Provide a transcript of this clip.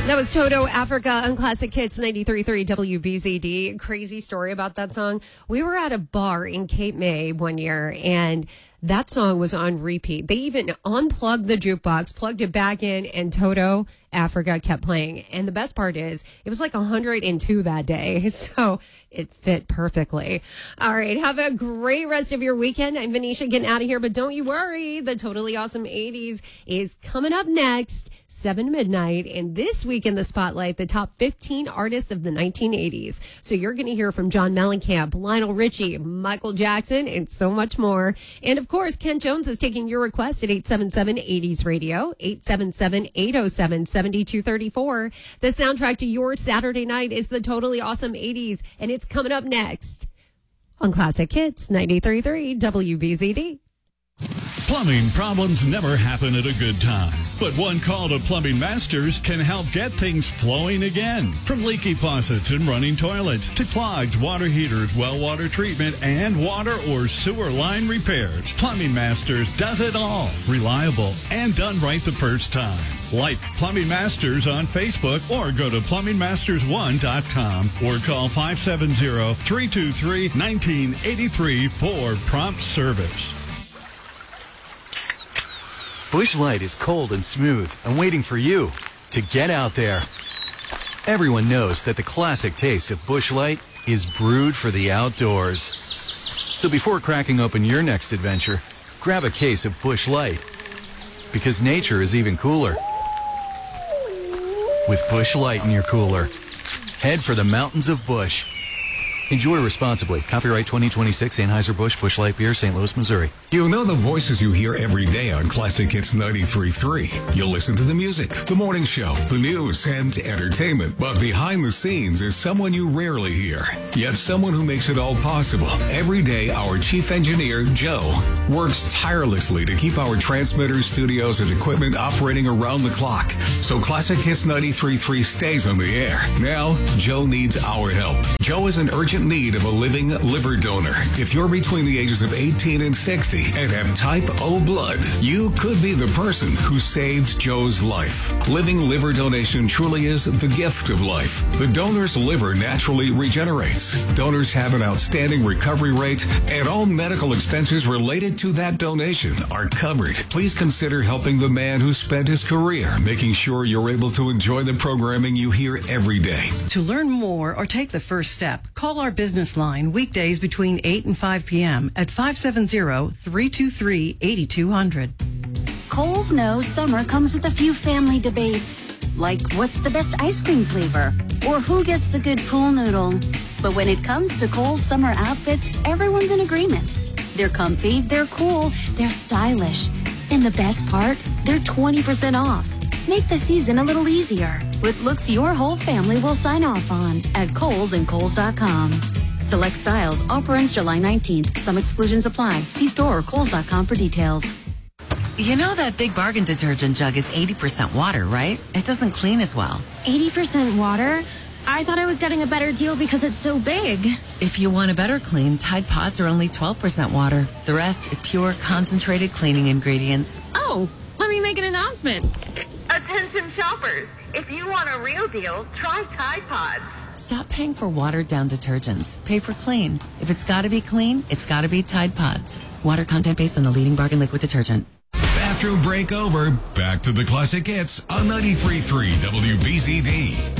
That was Toto Africa on Classic Hits 93.3 WBZD. Crazy story about that song. We were at a bar in Cape May one year, and that song was on repeat. They even unplugged the jukebox, plugged it back in, and Toto Africa kept playing. And the best part is, it was like 102 that day, so it fit perfectly. All right, have a great rest of your weekend. I'm Venetia getting out of here, but don't you worry. The Totally Awesome 80s is coming up next, 7 to midnight. And this week in the Spotlight, the top 15 artists of the 1980s. So you're going to hear from John Mellencamp, Lionel Richie, Michael Jackson, and so much more. And of course, Ken Jones is taking your request at 877-80s Radio, 877-807-7234. The soundtrack to your Saturday night is the Totally Awesome 80s, and it's coming up next on Classic Hits 93.3 WBZD. Plumbing problems never happen at a good time, but one call to Plumbing Masters can help get things flowing again. From leaky faucets and running toilets to clogged water heaters, well water treatment, and water or sewer line repairs, Plumbing Masters does it all. Reliable and done right the first time. Like Plumbing Masters on Facebook or go to plumbingmasters1.com or call 570-323-1983 for prompt service. Busch Light is cold and smooth and waiting for you to get out there. Everyone knows that the classic taste of Busch Light is brewed for the outdoors. So before cracking open your next adventure, grab a case of Busch Light. Because nature is even cooler with Busch Light in your cooler. Head for the mountains of Busch. Enjoy responsibly. Copyright 2026 Anheuser-Busch Busch Light Beer, St. Louis, Missouri. You know the voices you hear every day on Classic Hits 93.3. You'll listen to the music, the morning show, the news, and entertainment. But behind the scenes is someone you rarely hear, yet someone who makes it all possible. Every day, our chief engineer, Joe, works tirelessly to keep our transmitters, studios, and equipment operating around the clock. So Classic Hits 93.3 stays on the air. Now, Joe needs our help. Joe is in urgent need of a living liver donor. If you're between the ages of 18 and 60 and have type O blood, you could be the person who saved Joe's life. Living liver donation truly is the gift of life. The donor's liver naturally regenerates. Donors have an outstanding recovery rate, and all medical expenses related to that donation are covered. Please consider helping the man who spent his career making sure you're able to enjoy the programming you hear every day. To learn more or take the first step, call our business line weekdays between 8 and 5 p.m. at 570-323-8200. Kohl's knows summer comes with a few family debates, like what's the best ice cream flavor or who gets the good pool noodle. But when it comes to Kohl's summer outfits, everyone's in agreement. They're comfy, they're cool, they're stylish. And the best part, they're 20% off. Make the season a little easier with looks your whole family will sign off on at Kohl's and Kohls.com. Select styles. Offer ends July 19th. Some exclusions apply. See store or Kohls.com for details. You know that Big Bargain detergent jug is 80% water, right? It doesn't clean as well. 80% water? I thought I was getting a better deal because it's so big. If you want a better clean, Tide Pods are only 12% water. The rest is pure, concentrated cleaning ingredients. Oh, let me make an announcement. Attention shoppers, if you want a real deal, try Tide Pods. Stop paying for watered-down detergents. Pay for clean. If it's got to be clean, it's got to be Tide Pods. Water content based on the leading bargain liquid detergent. Bathroom break over. Back to the Classic Hits on 93.3 WBZD.